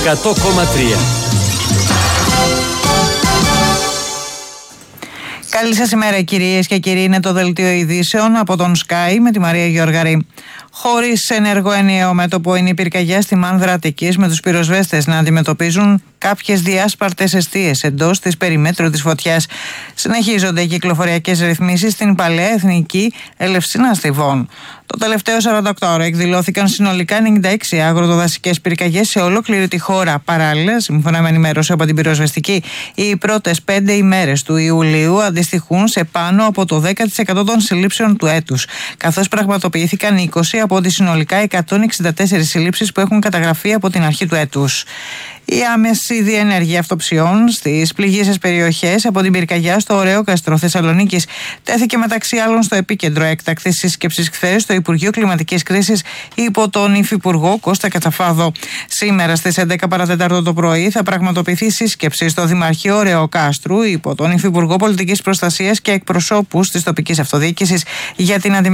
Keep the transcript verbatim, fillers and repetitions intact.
εκατό κόμμα τρία. Καλή σας ημέρα κυρίες και κύριοι, είναι το δελτίο ειδήσεων από τον Sky με τη Μαρία Γεωργαρή. Χωρίς ενεργό ενιαίο μέτωπο είναι η πυρκαγιά στη Μάνδρα Αττικής, με τους πυροσβέστες να αντιμετωπίζουν κάποιες διάσπαρτες εστίες εντός της περιμέτρου της φωτιάς. Συνεχίζονται οι κυκλοφοριακές ρυθμίσεις στην παλαιά εθνική Ελευσίνα Στιβών. Το τελευταίο σαρανταοκτώ εκδηλώθηκαν συνολικά ενενήντα έξι αγροτοδασικές πυρκαγιές σε ολόκληρη τη χώρα. Παράλληλα, σύμφωνα με ενημέρωση από την πυροσβεστική, οι πρώτες πέντε ημέρες του Ιουλίου αντιστοιχούν σε πάνω από το δέκα τοις εκατό των συλλήψεων του έτους, καθώς πραγματοποιήθηκαν είκοσι από τις συνολικά εκατόν εξήντα τέσσερις συλλήψεις που έχουν καταγραφεί από την αρχή του έτους. Η άμεση διενέργεια αυτοψιών στις πληγείσες περιοχές από την πυρκαγιά στο Ωραίο Καστρό Θεσσαλονίκης τέθηκε μεταξύ άλλων στο επίκεντρο έκτακτης σύσκεψης χθες στο Υπουργείο Κλιματικής Κρίσης υπό τον Υφυπουργό Κώστα Κατσαφάδο. Σήμερα στις έντεκα παρά τέταρτο το πρωί θα πραγματοποιηθεί σύσκεψη στο Δημαρχείο Ωραίου Κάστρου υπό τον Υφυπουργό Πολιτικής Προστασίας και εκπροσώπους της τοπικής αυτοδιοίκησης για την αντιμετώπιση